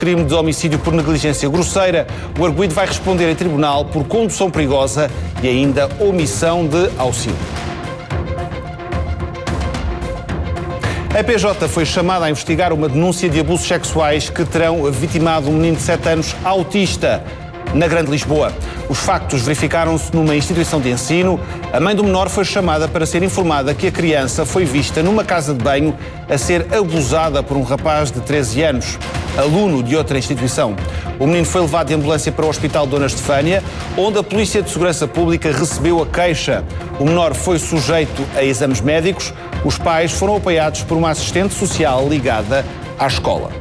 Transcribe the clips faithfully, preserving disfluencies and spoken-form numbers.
Crime de homicídio por negligência grosseira. O arguido vai responder em tribunal por condução perigosa e ainda omissão de auxílio. A P J foi chamada a investigar uma denúncia de abusos sexuais que terão vitimado um menino de sete anos autista na Grande Lisboa. Os factos verificaram-se numa instituição de ensino. A mãe do menor foi chamada para ser informada que a criança foi vista numa casa de banho a ser abusada por um rapaz de treze anos, aluno de outra instituição. O menino foi levado de ambulância para o Hospital Dona Estefânia, onde a Polícia de Segurança Pública recebeu a queixa. O menor foi sujeito a exames médicos. Os pais foram apoiados por uma assistente social ligada à escola.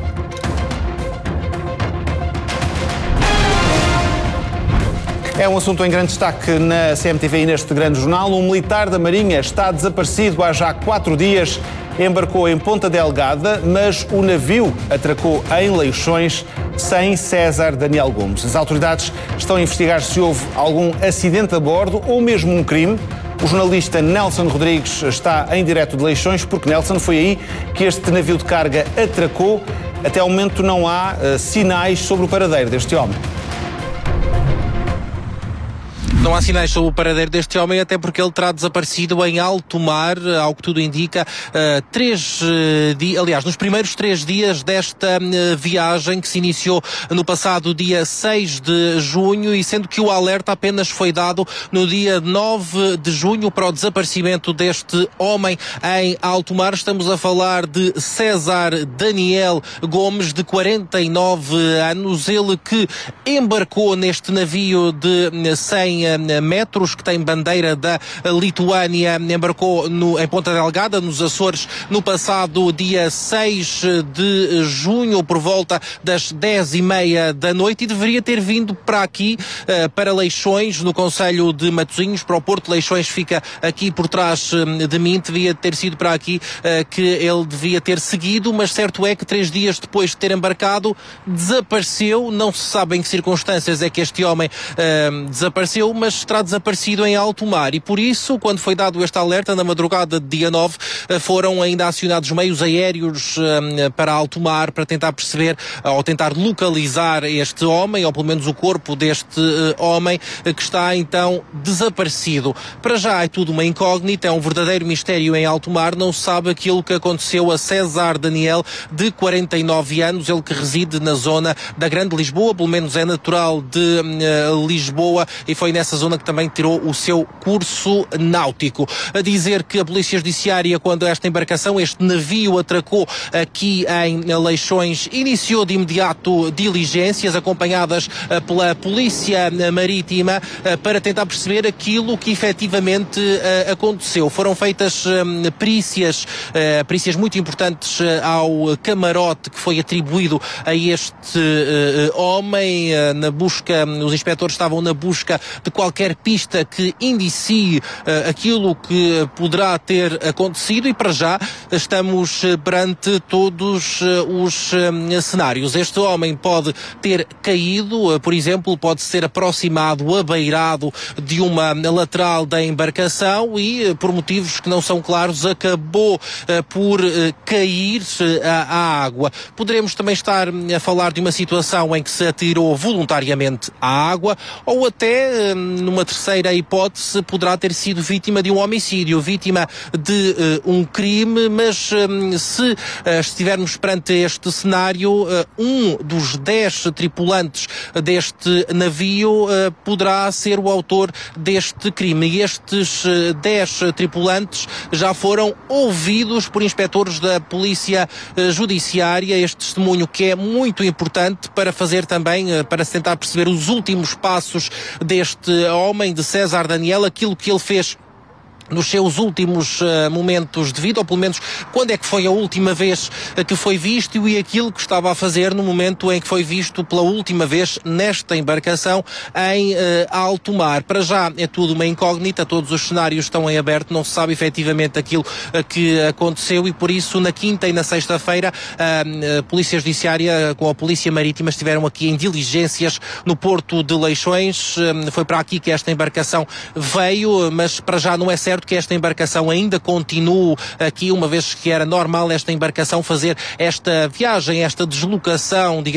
É um assunto em grande destaque na C M T V e neste grande jornal. Um militar da Marinha está desaparecido há já quatro dias. Embarcou em Ponta Delgada, mas o navio atracou em Leixões sem César Daniel Gomes. As autoridades estão a investigar se houve algum acidente a bordo ou mesmo um crime. O jornalista Nelson Rodrigues está em direto de Leixões, porque, Nelson, foi aí que este navio de carga atracou. Até ao momento não há uh, sinais sobre o paradeiro deste homem. Não há sinais sobre o paradeiro deste homem, até porque ele terá desaparecido em alto mar, ao que tudo indica, uh, três uh, dias, aliás, nos primeiros três dias desta uh, viagem, que se iniciou no passado dia seis de junho, e sendo que o alerta apenas foi dado no dia nove de junho para o desaparecimento deste homem em alto mar. Estamos a falar de César Daniel Gomes, de quarenta e nove anos, ele que embarcou neste navio de cem metros, que tem bandeira da Lituânia, embarcou no, em Ponta Delgada, nos Açores, no passado dia seis de junho, por volta das dez e meia da noite, e deveria ter vindo para aqui, uh, para Leixões, no concelho de Matosinhos, para o Porto de Leixões, fica aqui por trás de mim. Devia ter sido para aqui uh, que ele devia ter seguido, mas certo é que três dias depois de ter embarcado, desapareceu. Não se sabe em que circunstâncias é que este homem uh, desapareceu, mas terá desaparecido em alto mar, e por isso, quando foi dado este alerta, na madrugada de dia nove, foram ainda acionados meios aéreos um, para alto mar, para tentar perceber, ou tentar localizar este homem, ou pelo menos o corpo deste uh, homem, uh, que está então desaparecido. Para já é tudo uma incógnita, é um verdadeiro mistério em alto mar. Não se sabe aquilo que aconteceu a César Daniel, de quarenta e nove anos, ele que reside na zona da Grande Lisboa, pelo menos é natural de uh, Lisboa, e foi nessa zona que também tirou o seu curso náutico. A dizer que a Polícia Judiciária, quando esta embarcação, este navio atracou aqui em Leixões, iniciou de imediato diligências acompanhadas pela Polícia Marítima para tentar perceber aquilo que efetivamente aconteceu. Foram feitas perícias, perícias muito importantes ao camarote que foi atribuído a este homem. Na busca, os inspectores estavam na busca de qualquer pista que indicie uh, aquilo que poderá ter acontecido, e para já estamos perante todos uh, os uh, cenários. Este homem pode ter caído, uh, por exemplo, pode ser aproximado, abeirado de uma lateral da embarcação e, uh, por motivos que não são claros, acabou uh, por uh, cair uh, à água. Poderemos também estar a falar de uma situação em que se atirou voluntariamente à água, ou até uh, numa terceira hipótese poderá ter sido vítima de um homicídio, vítima de uh, um crime, mas um, se uh, estivermos perante este cenário, uh, um dos dez tripulantes deste navio uh, poderá ser o autor deste crime. E estes uh, dez tripulantes já foram ouvidos por inspectores da Polícia uh, Judiciária. Este testemunho que é muito importante para fazer também, uh, para se tentar perceber os últimos passos deste homem, de César Daniel, aquilo que ele fez nos seus últimos uh, momentos de vida, ou pelo menos quando é que foi a última vez uh, que foi visto, e aquilo que estava a fazer no momento em que foi visto pela última vez nesta embarcação em uh, alto mar. Para já é tudo uma incógnita, todos os cenários estão em aberto, não se sabe efetivamente aquilo uh, que aconteceu, e por isso na quinta e na sexta-feira uh, a Polícia Judiciária com a Polícia Marítima estiveram aqui em diligências no Porto de Leixões. Uh, foi para aqui que esta embarcação veio, mas para já não é certo que esta embarcação ainda continue aqui, uma vez que era normal esta embarcação fazer esta viagem, esta deslocação, digamos,